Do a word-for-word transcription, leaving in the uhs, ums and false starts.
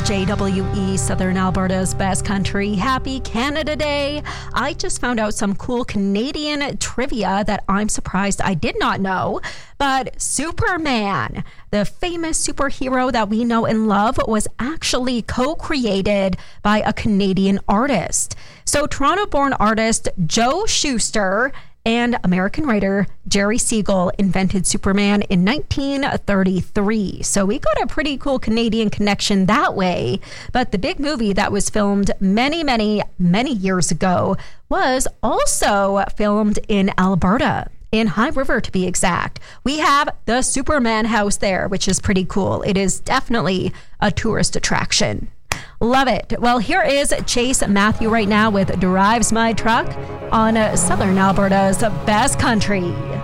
J W E, Southern Alberta's best country. Happy Canada Day. I just found out some cool Canadian trivia that I'm surprised I did not know. But Superman, the famous superhero that we know and love, was actually co-created by a Canadian artist. So Toronto-born artist Joe Shuster and American writer Jerry Siegel invented Superman in nineteen thirty-three. So we got a pretty cool Canadian connection that way. But the big movie that was filmed many, many, many years ago was also filmed in Alberta, in High River to be exact. We have the Superman house there, which is pretty cool. It is definitely a tourist attraction. Love it. Well, here is Chase Matthew right now with Drives My Truck on Southern Alberta's best country.